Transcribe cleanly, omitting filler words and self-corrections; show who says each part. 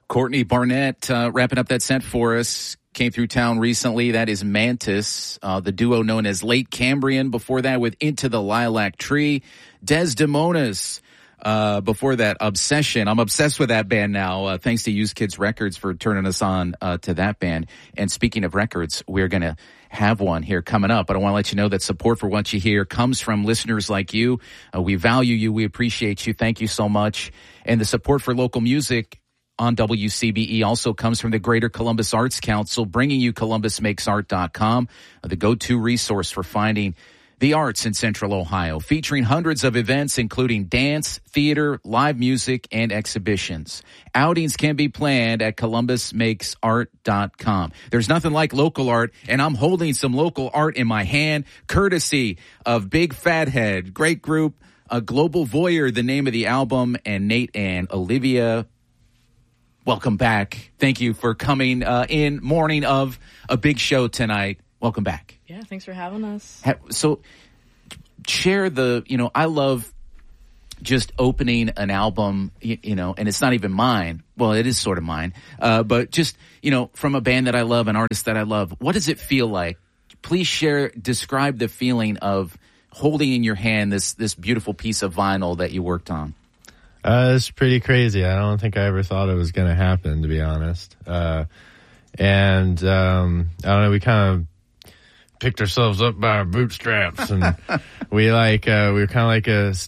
Speaker 1: Courtney Barnett wrapping up that set for us. Came through town recently. That is Mantis, the duo known as Late Cambrian. Before that, with Into the Lilac Tree. Desdemonas. Before that, Obsession. I'm obsessed with that band now. Thanks to Used Kids Records for turning us on to that band. And speaking of records, we're going to have one here coming up. But I want to let you know that support for what you hear comes from listeners like you. We value you. We appreciate you. Thank you so much. And the support for local music on WCBE also comes from the Greater Columbus Arts Council, bringing you ColumbusMakesArt.com, the go-to resource for finding the arts in Central Ohio, featuring hundreds of events, including dance, theater, live music, and exhibitions. Outings can be planned at ColumbusMakesArt.com. There's nothing like local art, and I'm holding some local art in my hand, courtesy of Big Fathead, great group, Global Voyeur, the name of the album, and Nate and Olivia. Welcome back. Thank you for coming in morning of a big show tonight. Welcome back.
Speaker 2: Yeah, thanks for having us.
Speaker 1: So share I love just opening an album, and it's not even mine. Well, it is sort of mine. But just, from a band that I love, an artist that I love, what does it feel like? Please describe the feeling of holding in your hand this beautiful piece of vinyl that you worked on.
Speaker 3: It's pretty crazy. I don't think I ever thought it was going to happen, to be honest. I don't know, we kind of picked ourselves up by our bootstraps, and we were kind of like a